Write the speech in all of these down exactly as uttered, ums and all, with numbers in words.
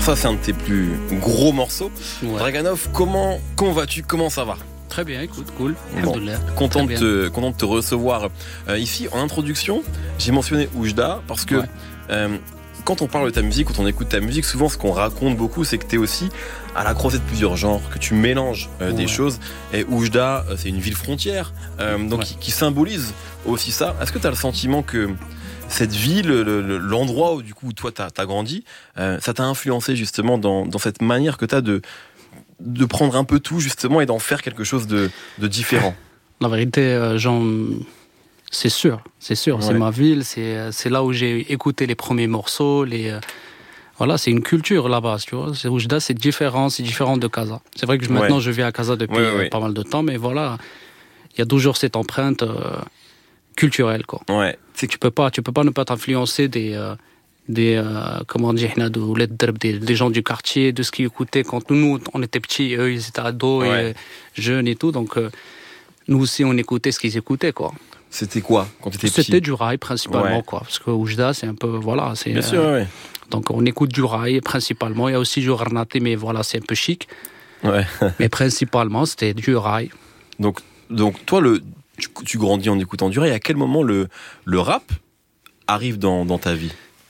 ça, c'est un de tes plus gros morceaux. Ouais. Draganov, comment, comment vas-tu? Comment ça va? Très bien, écoute, cool. Bon, content, de te, content de te recevoir euh, ici. En introduction, j'ai mentionné Oujda parce que ouais. euh, quand on parle de ta musique, quand on écoute ta musique, souvent ce qu'on raconte beaucoup, c'est que tu es aussi à la croisée de plusieurs genres, que tu mélanges euh, ouais. des choses. Et Oujda, c'est une ville frontière, euh, donc ouais. qui, qui symbolise aussi ça. Est-ce que tu as le sentiment que cette ville, le, le, l'endroit où du coup toi t'as, t'as grandi, euh, ça t'a influencé justement dans, dans cette manière que t'as de de prendre un peu tout justement et d'en faire quelque chose de, de différent? La vérité, euh, Jean, c'est sûr, c'est sûr, ouais. c'est ma ville, c'est c'est là où j'ai écouté les premiers morceaux, les euh, voilà, c'est une culture là-bas, tu vois. C'est Oujda, c'est différent, c'est différent de Casa. C'est vrai que je, maintenant ouais. je vis à Casa depuis ouais, ouais. pas mal de temps, mais voilà, il y a toujours cette empreinte euh, culturelle, quoi. Ouais. C'est que tu peux pas, tu peux pas ne pas t'influencer des, euh, des, euh, comment dire, des, des gens du quartier, de ce qu'ils écoutaient quand nous, on était petits, eux, ils étaient ados ouais. et jeunes et tout, donc euh, nous aussi, on écoutait ce qu'ils écoutaient, quoi. C'était quoi quand tu étais petit? C'était du rail principalement, ouais. quoi, parce que Oujda, c'est un peu, voilà, c'est. Bien euh, sûr, ouais. Donc on écoute du rail principalement. Il y a aussi du Rarnaté, mais voilà, c'est un peu chic. Ouais. Mais principalement, c'était du rail. Donc, donc toi, le Tu, tu grandis en écoutant du rail. À quel moment le, le rap arrive dans, dans ta vie?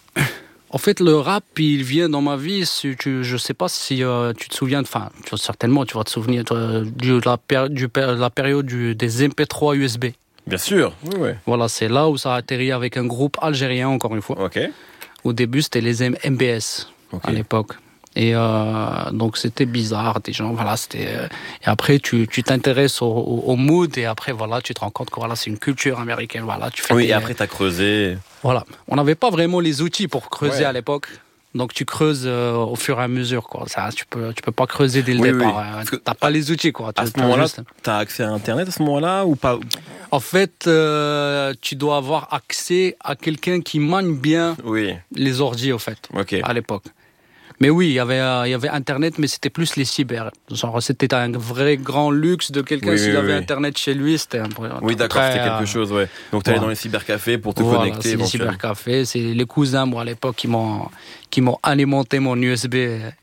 En fait, le rap, il vient dans ma vie. Si tu, je sais pas si euh, tu te souviens, enfin, certainement, tu vas te souvenir toi, de la, péri- du, la période du, des M P trois U S B. Bien sûr, oui, oui. Voilà, c'est là où ça a atterri avec un groupe algérien, encore une fois. Ok. Au début, c'était les M B S okay. à l'époque. Et euh, donc c'était bizarre, des gens, voilà, c'était. Euh, et après tu, tu t'intéresses au, au, au mood et après voilà, tu te rends compte que voilà, c'est une culture américaine, voilà, tu fais. Oui, des, et après t'as creusé. Voilà, on n'avait pas vraiment les outils pour creuser ouais. à l'époque, donc tu creuses euh, au fur et à mesure, quoi. Ça, tu peux, tu peux pas creuser dès le oui, départ. Oui. Hein. T'as pas les outils, quoi. À tu, ce moment-là, juste... t'as accès à Internet à ce moment-là ou pas? En fait, euh, tu dois avoir accès à quelqu'un qui manie bien oui. les ordi, au fait, okay. à l'époque. Mais oui, il y avait, euh, il y avait Internet, mais c'était plus les cyber. Genre, c'était un vrai grand luxe de quelqu'un, oui, s'il oui, avait oui. Internet chez lui, c'était un peu... Oui, d'accord, très, c'était quelque euh, chose, ouais. Donc, tu allais voilà. dans les cybercafés pour te voilà, connecter. C'est les cybercafés, c'est les cousins, moi, à l'époque, qui m'ont, qui m'ont alimenté mon U S B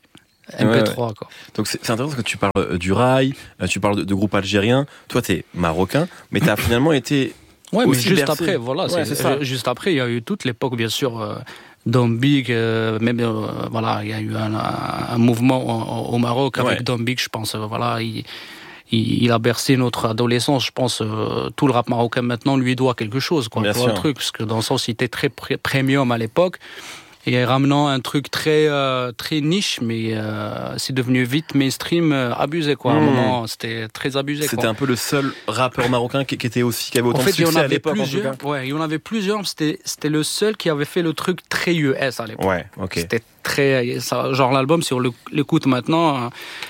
M P trois, ouais. quoi. Donc, c'est, c'est intéressant que tu parles euh, du rail, euh, tu parles de, de groupes algériens. Toi, t'es marocain, mais t'as finalement été... Ouais, mais juste bercé. après, voilà. Ouais, c'est, c'est ça. Juste après, il y a eu toute l'époque, bien sûr... Euh, Dombik, euh, même euh, voilà, il y a eu un, un mouvement au, au Maroc avec ouais. Dombik, je pense. Euh, voilà, il, il, il a bercé notre adolescence. Je pense euh, tout le rap marocain maintenant lui doit quelque chose, quoi. Bien sûr. Le truc, parce que dans le sens, il était très pr- premium à l'époque. Et ramenant un truc très euh, très niche, mais euh, c'est devenu vite mainstream, euh, abusé quoi. Mmh. À un moment, c'était très abusé. C'était quoi. un peu le seul rappeur marocain qui, qui était aussi qui avait autant en fait, de succès il y en avait à l'époque. Plusieurs, en tout cas. Ouais, il y en avait plusieurs. C'était c'était le seul qui avait fait le truc très U S à l'époque. Ouais, ok. C'était très ça, genre l'album si on l'écoute maintenant.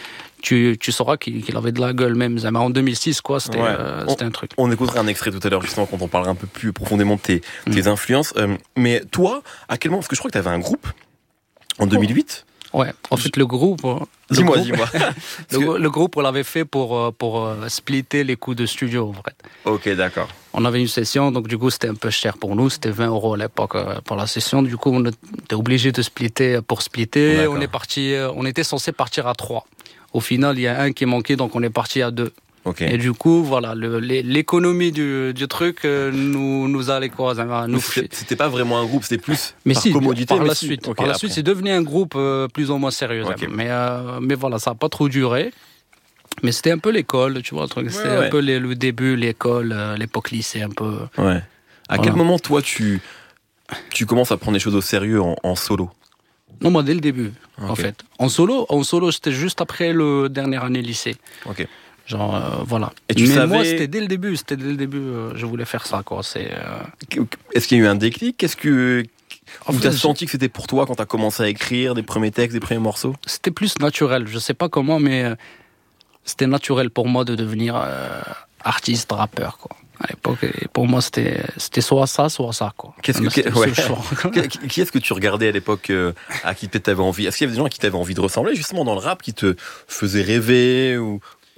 Tu, tu sauras qu'il, qu'il avait de la gueule même. En deux mille six, quoi, c'était, ouais. euh, c'était on, un truc. On écoutera un extrait tout à l'heure, justement, quand on parlera un peu plus profondément de tes, mmh. tes influences. Euh, mais toi, à quel moment, parce que je crois que tu avais un groupe en deux mille huit. Ouais, en fait, le groupe... Le dis-moi, groupe, dis-moi. le, que... le groupe, on l'avait fait pour, pour splitter les coûts de studio, en fait. Ok, d'accord. On avait une session, donc du coup, c'était un peu cher pour nous. C'était vingt euros à l'époque pour la session. Du coup, on était obligé de splitter pour splitter. D'accord. On est parti, on était censé partir à trois. Au final, il y a un qui est manqué, donc on est parti à deux. Okay. Et du coup, voilà, le, l'économie du, du truc euh, nous, nous allait quoi nous c'était, c'était pas vraiment un groupe, c'était plus mais par si, commodité. Par mais la si. suite, okay, par la après. suite, c'est devenu un groupe euh, plus ou moins sérieux. Okay. Mais, euh, mais voilà, ça n'a pas trop duré. Mais c'était un peu l'école, tu vois, le truc. C'était ouais, ouais. un peu les, le début, l'école, euh, l'époque lycée, un peu. Ouais. À voilà. quel moment, toi, tu, tu commences à prendre les choses au sérieux en, en solo? Non, moi, dès le début, okay. en fait. En solo, en solo, c'était juste après le dernière année lycée. Ok. Genre, euh, voilà. Et tu Mais savais... moi, c'était dès le début, c'était dès le début, euh, je voulais faire ça, quoi. C'est, euh... Est-ce qu'il y a eu un déclic? Qu'est-ce que... En Ou fait, t'as je... senti que c'était pour toi quand t'as commencé à écrire des premiers textes, des premiers morceaux? C'était plus naturel, je sais pas comment, mais euh, c'était naturel pour moi de devenir euh, artiste, rappeur, quoi. À l'époque, et pour moi, c'était, c'était soit ça, soit ça, quoi. Qu'est-ce que, que ouais. qui, qui est-ce que tu regardais à l'époque euh, à qui peut-être t'avais envie? Est-ce qu'il y avait des gens à qui t'avais envie de ressembler, justement, dans le rap, qui te faisaient rêver ou...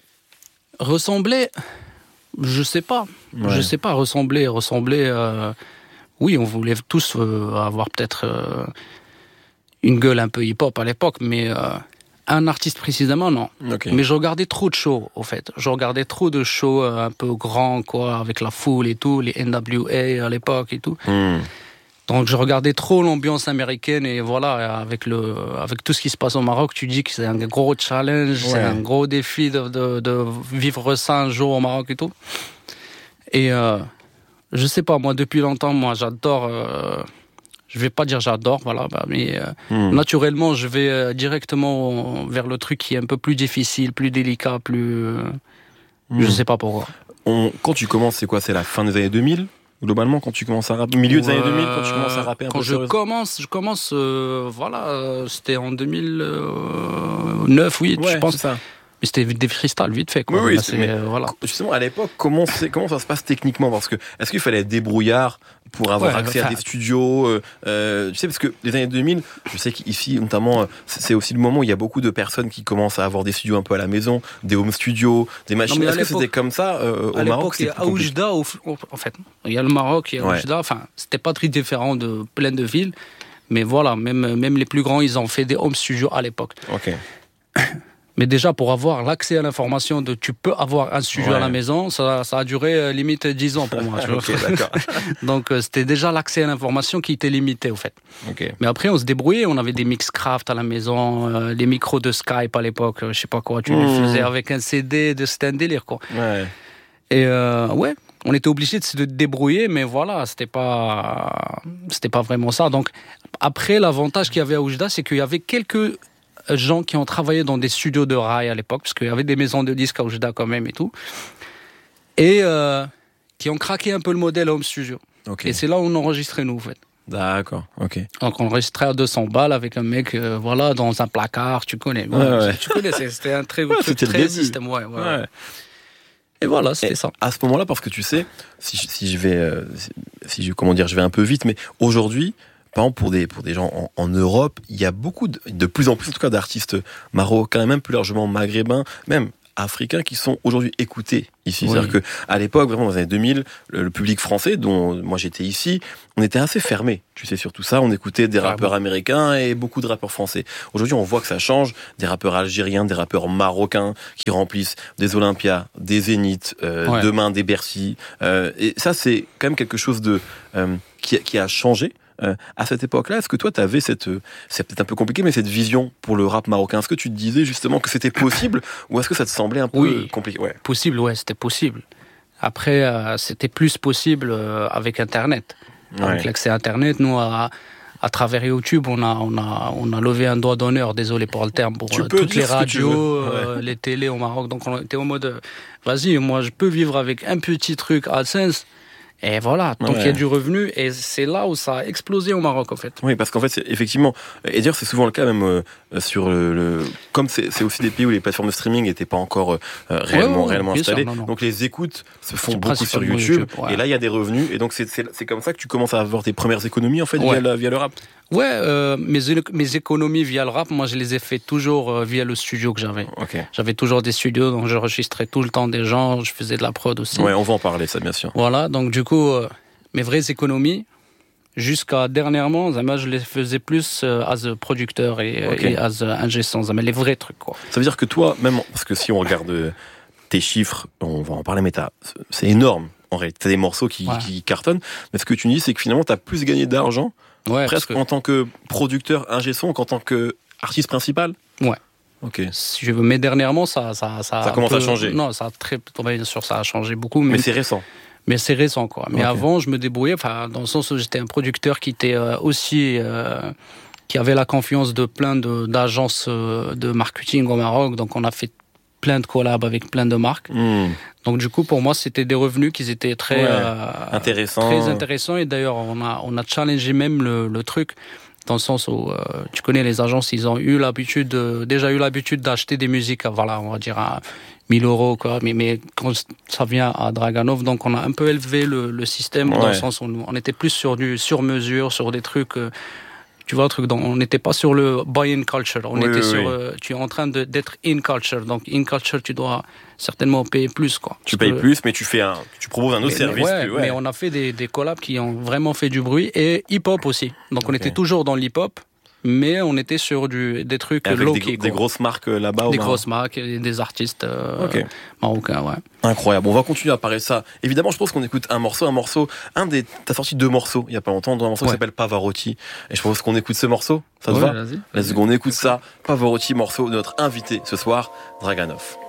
Ressembler, je sais pas. Ouais. Je sais pas, ressembler, ressembler... Euh... Oui, on voulait tous euh, avoir peut-être... Euh... une gueule un peu hip-hop à l'époque, mais euh, un artiste précisément, non. Okay. Mais je regardais trop de shows, au fait. Je regardais trop de shows euh, un peu grands, quoi, avec la foule et tout, les N W A à l'époque et tout. Mm. Donc je regardais trop l'ambiance américaine et voilà, avec le, avec tout ce qui se passe au Maroc, tu dis que c'est un gros challenge, ouais. c'est un gros défi de, de, de vivre ça un jour au Maroc et tout. Et euh, je sais pas, moi depuis longtemps, moi j'adore, euh, je vais pas dire j'adore, voilà, bah, mais euh, mm. naturellement je vais euh, directement vers le truc qui est un peu plus difficile, plus délicat, plus, euh, mm. je sais pas pourquoi. On, quand tu commences, c'est quoi? C'est la fin des années deux mille? Globalement, quand tu commences à rapper, milieu des euh, années deux mille, quand tu commences à rapper un quand peu je sérieusement. commence, je commence, euh, voilà, euh, c'était en deux mille neuf, oui, ouais, je pense. C'est ça. Mais c'était des freestyles vite fait, quoi. Oui, oui, Là, c'est, mais euh, voilà. Justement, à l'époque, comment, c'est, comment ça se passe techniquement? Parce que, est-ce qu'il fallait être débrouillard pour avoir ouais, accès enfin, à des studios, euh, euh, tu sais, parce que les années deux mille, je sais qu'ici, notamment, c'est aussi le moment où il y a beaucoup de personnes qui commencent à avoir des studios un peu à la maison, des home studios, des machines. Non, est-ce que c'était comme ça euh, au à Maroc? Il y a Oujda, en fait. Il y a le Maroc, il y a ouais. Oujda. Enfin, c'était pas très différent de plein de villes. Mais voilà, même, même les plus grands, ils ont fait des home studios à l'époque. Ok. Mais déjà, pour avoir l'accès à l'information de tu peux avoir un studio ouais. à la maison, ça, ça a duré euh, limite dix ans pour moi. Tu okay, vois. D'accord. Donc, euh, c'était déjà l'accès à l'information qui était limité, au fait. Okay. Mais après, on se débrouillait. On avait des Mixcraft à la maison, euh, les micros de Skype à l'époque, euh, je sais pas quoi. Tu mmh. les faisais avec un C D, de, c'était un délire, quoi. Ouais. Et euh, ouais, on était obligé de se débrouiller, mais voilà, c'était pas, c'était pas vraiment ça. Donc, après, l'avantage qu'il y avait à Oujda, c'est qu'il y avait quelques gens qui ont travaillé dans des studios de rail à l'époque, parce qu'il y avait des maisons de disques à Oujda quand même et tout, et euh, qui ont craqué un peu le modèle home studio. Okay. Et c'est là où on enregistrait nous, en fait. D'accord, ok. Donc on enregistrait à deux cents balles avec un mec, euh, voilà, dans un placard, tu connais. Ouais, ouais, ouais. Tu connais, c'était un très, ouais, truc, très système, ouais, ouais. ouais. Et voilà, c'était et ça. À ce moment-là, parce que tu sais, si, si je vais, euh, si je, comment dire, je vais un peu vite, mais aujourd'hui, par exemple, pour des, pour des gens en, en Europe, il y a beaucoup, de, de plus en plus, en tout cas, d'artistes marocains, et même plus largement maghrébins, même africains, qui sont aujourd'hui écoutés ici. Oui. C'est-à-dire qu'à l'époque, vraiment, dans les années deux mille, le, le public français, dont moi j'étais ici, on était assez fermé. Tu sais, sur tout ça, on écoutait des rappeurs ah bon. américains et beaucoup de rappeurs français. Aujourd'hui, on voit que ça change. Des rappeurs algériens, des rappeurs marocains qui remplissent des Olympias, des Zéniths, euh, ouais. demain des Bercy. Euh, et ça, c'est quand même quelque chose de euh, qui, qui a changé. Euh, à cette époque-là, est-ce que toi, tu avais cette, c'est peut-être un peu compliqué, mais cette vision pour le rap marocain? Est-ce que tu te disais justement que c'était possible, ou est-ce que ça te semblait un peu oui, compliqué? Ouais. Possible, ouais, c'était possible. Après, euh, c'était plus possible euh, avec Internet. Ouais. Avec l'accès à Internet, nous, à, à travers YouTube, on a, on, a, on a levé un doigt d'honneur, désolé pour le terme, pour euh, toutes les radios, euh, ouais. les télés au Maroc. Donc, on était au mode, euh, vas-y, moi, je peux vivre avec un petit truc AdSense. Et voilà, donc il ouais. y a du revenu, et c'est là où ça a explosé au Maroc, en fait. Oui, parce qu'en fait, c'est, effectivement, et d'ailleurs, c'est souvent le cas même euh, sur le, le comme c'est, c'est aussi des pays où les plateformes de streaming n'étaient pas encore euh, réellement, ouais, ouais, réellement installées. Sûr, non, non. Donc les écoutes se font c'est beaucoup sur YouTube, YouTube ouais. et là il y a des revenus, et donc c'est, c'est, c'est comme ça que tu commences à avoir tes premières économies en fait ouais. via, la, via le rap. Ouais, euh, mes, mes économies via le rap, moi je les ai fait toujours euh, via le studio que j'avais. Okay. J'avais toujours des studios, donc j'enregistrais tout le temps des gens, je faisais de la prod aussi. Ouais, on va en parler, ça bien sûr. Voilà, donc du coup, euh, mes vraies économies, jusqu'à dernièrement, moi, je les faisais plus euh, as a producteur et, okay. et as a ingé son, les vrais trucs, quoi. Ça veut dire que toi, même, parce que si on regarde tes chiffres, on va en parler, mais t'as, c'est énorme. En réalité, t'as des morceaux qui, ouais. qui cartonnent, mais ce que tu me dis, c'est que finalement, t'as plus gagné d'argent, ouais, presque que... en tant que producteur ingé son qu'en tant qu'artiste principal. Ouais. Ok. Si je veux, mais dernièrement, ça, ça, ça, ça commence peu... à changer. Non, ça a très, bien sûr, ça a changé beaucoup, mais, mais c'est récent. Mais c'est récent, quoi. Mais okay. avant, je me débrouillais, enfin, dans le sens où j'étais un producteur qui était euh, aussi, euh, qui avait la confiance de plein de, d'agences euh, de marketing au Maroc. Donc, on a fait plein de collabs avec plein de marques. Mmh. Donc, du coup, pour moi, c'était des revenus qui étaient très ouais. euh, intéressants. Très intéressants. Et d'ailleurs, on a, on a challengé même le, le truc. Dans le sens où, euh, tu connais les agences, ils ont eu l'habitude, euh, déjà eu l'habitude d'acheter des musiques à, voilà, on va dire à mille euros, quoi. Mais, mais quand ça vient à Draganov, donc on a un peu élevé le, le système ouais. dans le sens où on était plus sur du sur-mesure, sur des trucs, euh, tu vois, truc, on n'était pas sur le buy-in culture, on oui, était oui, sur, oui. Euh, tu es en train de, d'être in culture. Donc, in culture, tu dois certainement payer plus, quoi. Tu payes que, plus, mais tu fais un, tu proposes un autre mais, service. Mais, ouais, que, ouais. mais on a fait des, des collabs qui ont vraiment fait du bruit, et hip-hop aussi. Donc, okay. on était toujours dans l'hip-hop. mais on était sur du, des trucs low-key. Des, des grosses marques là-bas. Des grosses marques, des artistes euh, okay. marocains, ouais. Incroyable. On va continuer à parler de ça. Évidemment, je pense qu'on écoute un morceau, un morceau. Un des, t'as sorti deux morceaux il y a pas longtemps, un morceau ouais. qui s'appelle Pavarotti. Et je pense qu'on écoute ce morceau. Ça te ouais, va? Vas-y. Let's go, on écoute ça. Pavarotti, morceau de notre invité ce soir, Draganov.